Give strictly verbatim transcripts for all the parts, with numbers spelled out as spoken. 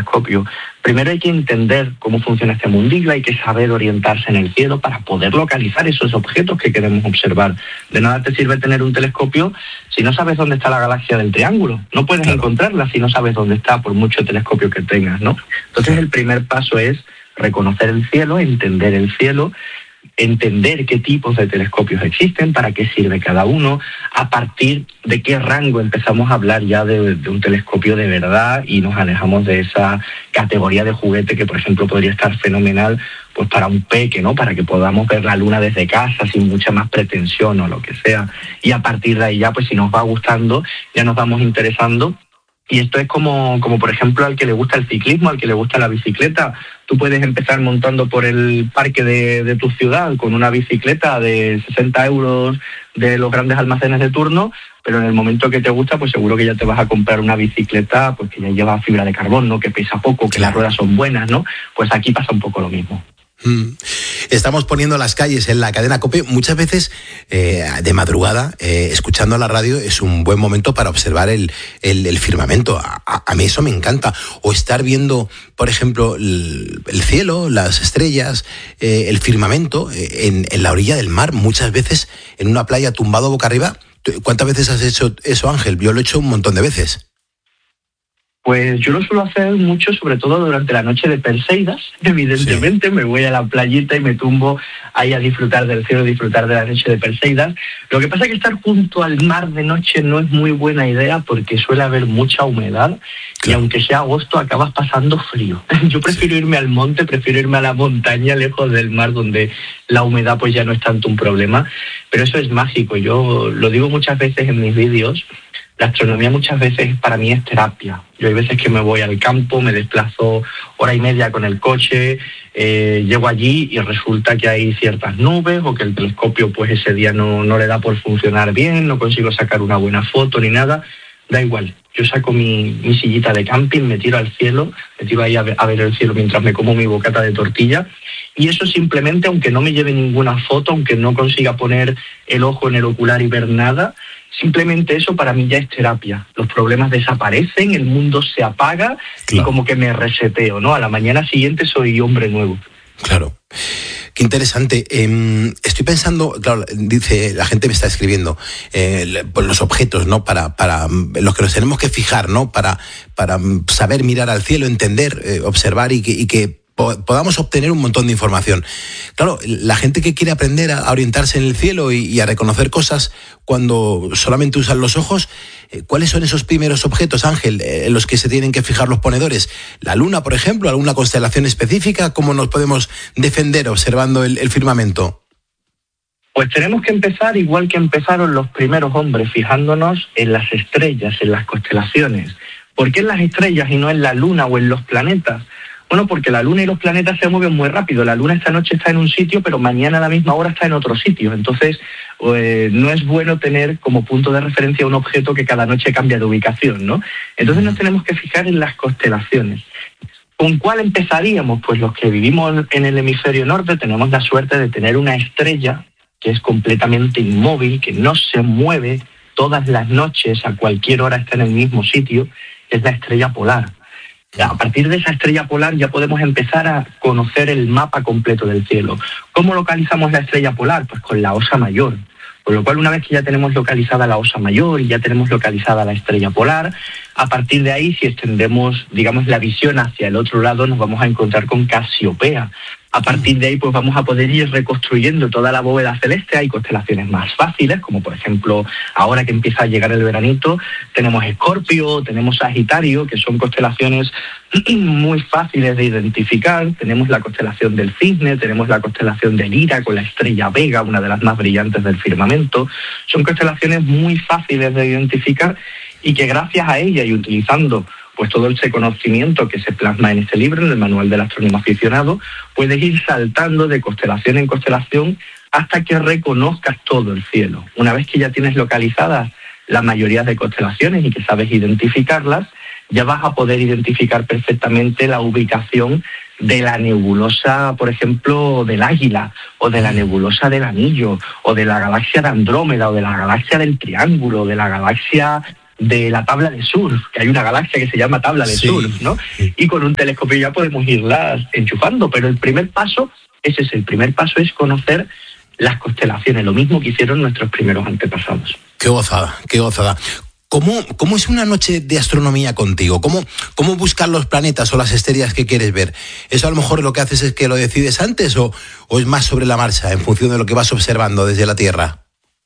telescopio. Primero hay que entender cómo funciona este mundillo, hay que saber orientarse en el cielo para poder localizar esos objetos que queremos observar. De nada te sirve tener un telescopio si no sabes dónde está la galaxia del triángulo. No puedes claro. encontrarla si no sabes dónde está, por mucho telescopio que tengas, ¿no? Entonces claro. el primer paso es reconocer el cielo, entender el cielo, entender qué tipos de telescopios existen, para qué sirve cada uno, a partir de qué rango empezamos a hablar ya de, de un telescopio de verdad y nos alejamos de esa categoría de juguete que, por ejemplo, podría estar fenomenal pues para un peque, ¿no? Para que podamos ver la luna desde casa sin mucha más pretensión o lo que sea. Y a partir de ahí ya, pues si nos va gustando, ya nos vamos interesando. Y esto es como, como, por ejemplo, al que le gusta el ciclismo, al que le gusta la bicicleta. Tú puedes empezar montando por el parque de, de tu ciudad con una bicicleta de sesenta euros de los grandes almacenes de turno, pero en el momento que te gusta, pues seguro que ya te vas a comprar una bicicleta pues que ya lleva fibra de carbón, ¿no? Que pesa poco, que las ruedas son buenas, ¿no? Pues aquí pasa un poco lo mismo. Mm. Estamos poniendo las calles en la cadena COPE muchas veces eh, de madrugada, eh, escuchando la radio es un buen momento para observar el, el, el firmamento. A, a mí eso me encanta. O estar viendo, por ejemplo, el, el cielo, las estrellas, eh, el firmamento eh, en, en la orilla del mar, muchas veces en una playa tumbado boca arriba. ¿Cuántas veces has hecho eso, Ángel? Yo lo he hecho un montón de veces. Pues yo lo suelo hacer mucho, sobre todo durante la noche de Perseidas. Evidentemente, sí. Me voy a la playita y me tumbo ahí a disfrutar del cielo, disfrutar de la noche de Perseidas. Lo que pasa es que estar junto al mar de noche no es muy buena idea porque suele haber mucha humedad, claro. Y aunque sea agosto acabas pasando frío. Yo prefiero sí. irme al monte, prefiero irme a la montaña, lejos del mar, donde la humedad pues ya no es tanto un problema. Pero eso es mágico. Yo lo digo muchas veces en mis vídeos. La astronomía muchas veces para mí es terapia. Yo hay veces que me voy al campo, me desplazo hora y media con el coche, eh, llego allí y resulta que hay ciertas nubes o que el telescopio pues ese día no, no le da por funcionar bien, no consigo sacar una buena foto ni nada. Da igual, yo saco mi, mi sillita de camping, me tiro al cielo, me tiro ahí a ver, a ver el cielo mientras me como mi bocata de tortilla y eso simplemente, aunque no me lleve ninguna foto, aunque no consiga poner el ojo en el ocular y ver nada, simplemente eso para mí ya es terapia. Los problemas desaparecen, el mundo se apaga, claro. Y como que me reseteo, ¿no? A la mañana siguiente soy hombre nuevo. Claro. Qué interesante. Eh, estoy pensando, claro, dice, la gente me está escribiendo, eh, por los objetos, ¿no? Para, para los que nos tenemos que fijar, ¿no? Para, para saber mirar al cielo, entender, eh, observar y que, y que podamos obtener un montón de información. Claro, la gente que quiere aprender a orientarse en el cielo y, y a reconocer cosas cuando solamente usan los ojos, ¿cuáles son esos primeros objetos, Ángel, en los que se tienen que fijar los ponedores? ¿La luna, por ejemplo? ¿Alguna constelación específica? ¿Cómo nos podemos defender observando el, el firmamento? Pues tenemos que empezar igual que empezaron los primeros hombres, fijándonos en las estrellas, en las constelaciones. ¿Por qué en las estrellas y no en la luna o en los planetas? Bueno, porque la luna y los planetas se mueven muy rápido. La luna esta noche está en un sitio, pero mañana a la misma hora está en otro sitio. Entonces, eh, no es bueno tener como punto de referencia un objeto que cada noche cambia de ubicación, ¿no? Entonces nos tenemos que fijar en las constelaciones. ¿Con cuál empezaríamos? Pues los que vivimos en el hemisferio norte tenemos la suerte de tener una estrella que es completamente inmóvil, que no se mueve todas las noches, a cualquier hora está en el mismo sitio, que es la estrella polar. A partir de esa estrella polar ya podemos empezar a conocer el mapa completo del cielo. ¿Cómo localizamos la estrella polar? Pues con la Osa Mayor. Con lo cual, una vez que ya tenemos localizada la Osa Mayor y ya tenemos localizada la estrella polar, a partir de ahí, si extendemos, digamos, la visión hacia el otro lado, nos vamos a encontrar con Casiopea. A partir de ahí, pues vamos a poder ir reconstruyendo toda la bóveda celeste. Hay constelaciones más fáciles, como por ejemplo, ahora que empieza a llegar el veranito, tenemos Escorpio, tenemos Sagitario, que son constelaciones muy fáciles de identificar. Tenemos la constelación del Cisne, tenemos la constelación de Lira con la estrella Vega, una de las más brillantes del firmamento. Son constelaciones muy fáciles de identificar y que gracias a ella y utilizando pues todo ese conocimiento que se plasma en este libro, en el Manual del Astrónomo Aficionado, puedes ir saltando de constelación en constelación hasta que reconozcas todo el cielo. Una vez que ya tienes localizadas la mayoría de constelaciones y que sabes identificarlas, ya vas a poder identificar perfectamente la ubicación de la nebulosa, por ejemplo, del Águila, o de la nebulosa del Anillo, o de la galaxia de Andrómeda, o de la galaxia del Triángulo, o de la galaxia de la tabla de surf, que hay una galaxia que se llama tabla de sí. surf, ¿no? Y con un telescopio ya podemos irlas enchufando, pero el primer paso, ese es el primer paso, es conocer las constelaciones, lo mismo que hicieron nuestros primeros antepasados. Qué gozada, qué gozada. ¿Cómo, cómo es una noche de astronomía contigo? ¿Cómo, ¿Cómo buscar los planetas o las estrellas que quieres ver? ¿Eso a lo mejor lo que haces es que lo decides antes o, o es más sobre la marcha en función de lo que vas observando desde la Tierra?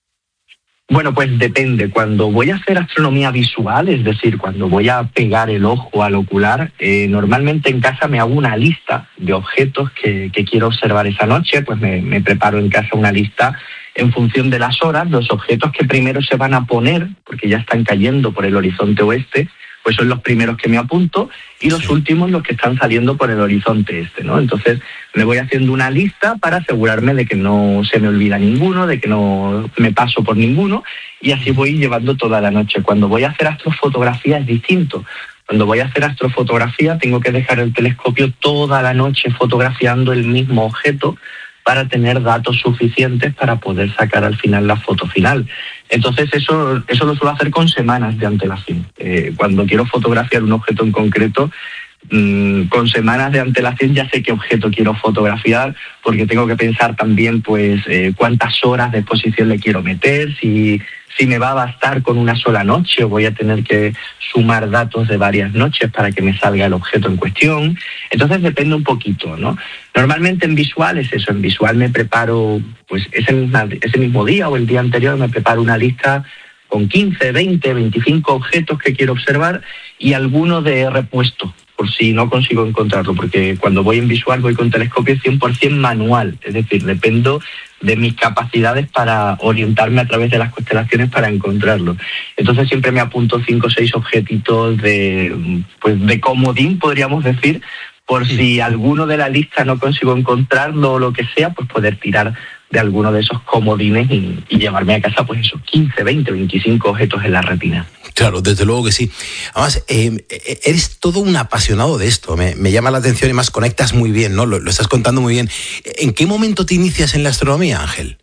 Bueno, pues depende. Cuando voy a hacer astronomía visual, es decir, cuando voy a pegar el ojo al ocular, eh, normalmente en casa me hago una lista de objetos que, que quiero observar esa noche, pues me, me preparo en casa una lista en función de las horas, los objetos que primero se van a poner, porque ya están cayendo por el horizonte oeste, pues son los primeros que me apunto, y los últimos los que están saliendo por el horizonte este, ¿no? Entonces me voy haciendo una lista para asegurarme de que no se me olvida ninguno, de que no me paso por ninguno, y así voy llevando toda la noche. Cuando voy a hacer astrofotografía es distinto. Cuando voy a hacer astrofotografía tengo que dejar el telescopio toda la noche fotografiando el mismo objeto para tener datos suficientes para poder sacar al final la foto final. Entonces eso, eso lo suelo hacer con semanas de antelación. Eh, cuando quiero fotografiar un objeto en concreto, mmm, con semanas de antelación ya sé qué objeto quiero fotografiar, porque tengo que pensar también pues eh, cuántas horas de exposición le quiero meter, si, si me va a bastar con una sola noche o voy a tener que sumar datos de varias noches para que me salga el objeto en cuestión. Entonces depende un poquito, ¿no? Normalmente en visual es eso, en visual me preparo, pues ese, misma, ese mismo día o el día anterior me preparo una lista con quince, veinte, veinticinco objetos que quiero observar y alguno de repuesto, por si no consigo encontrarlo, porque cuando voy en visual voy con telescopio cien por ciento manual, es decir, dependo de mis capacidades para orientarme a través de las constelaciones para encontrarlo. Entonces siempre me apunto cinco o seis objetitos de, pues, de comodín, podríamos decir, por si alguno de la lista no consigo encontrarlo o lo que sea, pues poder tirar de alguno de esos comodines y, y llevarme a casa pues esos quince, veinte, veinticinco objetos en la retina. Claro, desde luego que sí. Además, eh, eres todo un apasionado de esto. Me, me llama la atención y más conectas muy bien, ¿no? Lo, lo estás contando muy bien. ¿En qué momento te inicias en la astronomía, Ángel?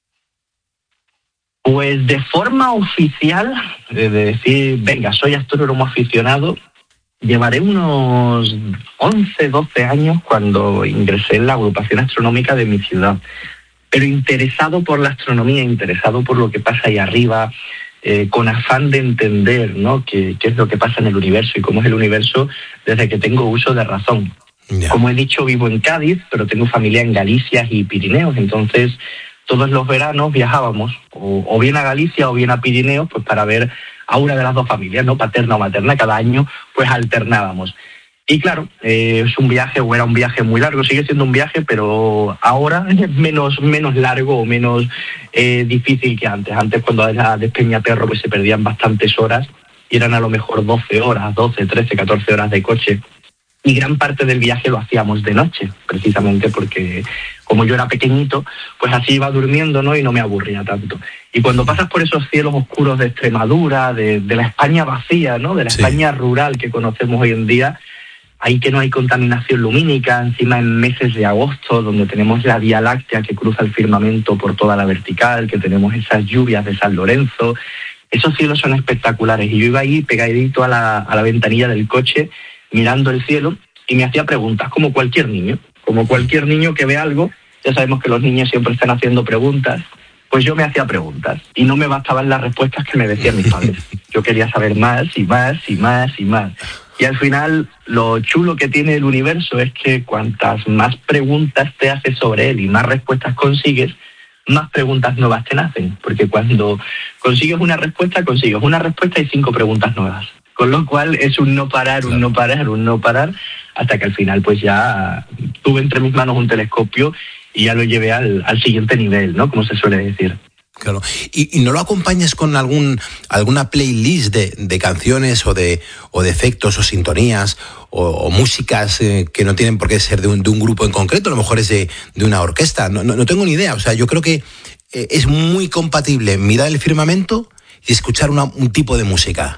Pues de forma oficial, de decir, venga, soy astrónomo aficionado, llevaré unos once, doce años cuando ingresé en la agrupación astronómica de mi ciudad. Pero interesado por la astronomía, interesado por lo que pasa ahí arriba, eh, con afán de entender, ¿no?, qué, qué es lo que pasa en el universo y cómo es el universo desde que tengo uso de razón. Yeah. Como he dicho, vivo en Cádiz, pero tengo familia en Galicia y Pirineos, entonces todos los veranos viajábamos o, o bien a Galicia o bien a Pirineos, pues para ver a una de las dos familias, ¿no?, paterna o materna. Cada año pues alternábamos. Y claro, eh, es un viaje, o era un viaje muy largo, sigue siendo un viaje, pero ahora es menos, menos largo o menos eh, difícil que antes. Antes, cuando era de Peñaperro, pues se perdían bastantes horas y eran a lo mejor doce horas, doce, trece, catorce horas de coche. Y gran parte del viaje lo hacíamos de noche, precisamente porque como yo era pequeñito, pues así iba durmiendo, ¿no?, y no me aburría tanto. Y cuando pasas por esos cielos oscuros de Extremadura, de, de la España vacía, ¿no?, de la sí. España rural que conocemos hoy en día, ahí que no hay contaminación lumínica, encima en meses de agosto, donde tenemos la Vía Láctea que cruza el firmamento por toda la vertical, que tenemos esas lluvias de San Lorenzo, esos cielos son espectaculares. Y yo iba ahí pegadito a la, a la ventanilla del coche, mirando el cielo, y me hacía preguntas, como cualquier niño, como cualquier niño que ve algo. Ya sabemos que los niños siempre están haciendo preguntas, pues yo me hacía preguntas, y no me bastaban las respuestas que me decían mis padres. Yo quería saber más, y más, y más, y más. Y al final, lo chulo que tiene el universo es que cuantas más preguntas te haces sobre él y más respuestas consigues, más preguntas nuevas te nacen. Porque cuando consigues una respuesta, consigues una respuesta y cinco preguntas nuevas. Con lo cual es un no parar, un no parar, un no parar, hasta que al final pues ya tuve entre mis manos un telescopio y ya lo llevé al, al siguiente nivel, ¿no?, como se suele decir. Claro. ¿Y, y no lo acompañas con algún alguna playlist de, de canciones o de o de efectos o sintonías o, o músicas eh, que no tienen por qué ser de un, de un grupo en concreto? A lo mejor es de, de una orquesta. No, no, no tengo ni idea. O sea, yo creo que eh, es muy compatible mirar el firmamento y escuchar una, un tipo de música.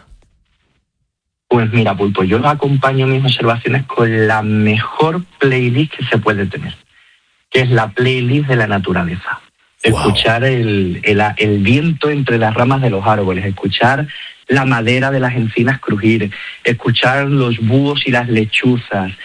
Pues mira, Pulpo, yo acompaño mis observaciones con la mejor playlist que se puede tener, que es la playlist de la naturaleza. Wow. Escuchar el, el, el viento entre las ramas de los árboles, escuchar la madera de las encinas crujir, escuchar los búhos y las lechuzas,